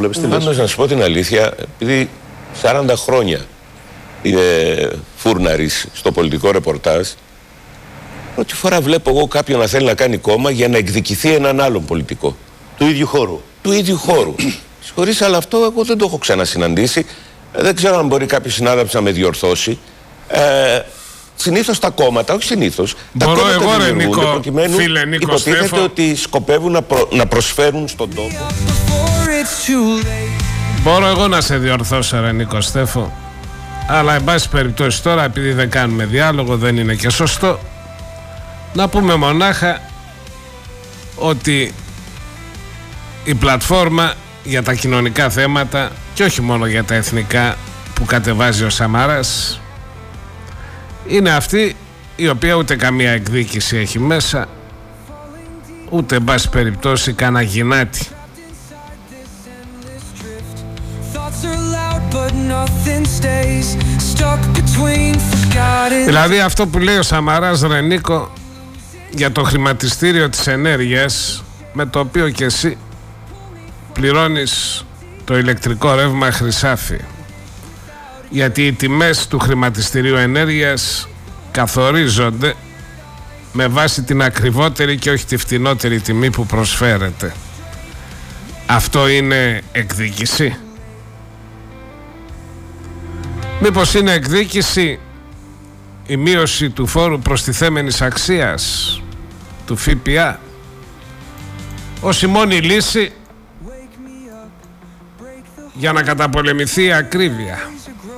βλέπεις? Πάντως να σου πω την αλήθεια, επειδή 40 χρόνια είναι φούρναρης στο πολιτικό ρεπορτάζ, πρώτη φορά βλέπω εγώ κάποιον να θέλει να κάνει κόμμα για να εκδικηθεί έναν άλλον πολιτικό. Του ίδιου χώρου. Του ίδιου χώρου. Συγχωρείς, αλλά αυτό εγώ δεν το έχω ξανασυναντήσει. Δεν ξέρω αν μπορεί κάποιος συνάδελφος να με διορθώσει. Συνήθως τα κόμματα, όχι συνήθως, τα κόμματα δημιουργούνται προκειμένου υποτίθεται ότι σκοπεύουν να προσφέρουν στον τόπο. Μπορώ εγώ να σε διορθώσω, ρε Νίκο Στέφο, αλλά εν πάση περιπτώσει τώρα, επειδή δεν κάνουμε διάλογο, δεν είναι και σωστό, να πούμε μονάχα ότι η πλατφόρμα για τα κοινωνικά θέματα και όχι μόνο για τα εθνικά που κατεβάζει ο Σαμάρας είναι αυτή η οποία ούτε καμία εκδίκηση έχει μέσα, ούτε εν πάση περιπτώσει κανένα γυνάτι. Δηλαδή αυτό που λέει ο Σαμαράς, ρε Νίκο, για το χρηματιστήριο της ενέργειας, με το οποίο και εσύ πληρώνεις το ηλεκτρικό ρεύμα χρυσάφι, γιατί οι τιμές του χρηματιστηρίου ενέργειας καθορίζονται με βάση την ακριβότερη και όχι τη φτηνότερη τιμή που προσφέρεται. Αυτό είναι εκδίκηση? Μήπως είναι εκδίκηση η μείωση του φόρου προστιθέμενης αξίας, του ΦΠΑ, ως η μόνη λύση για να καταπολεμηθεί η ακρίβεια?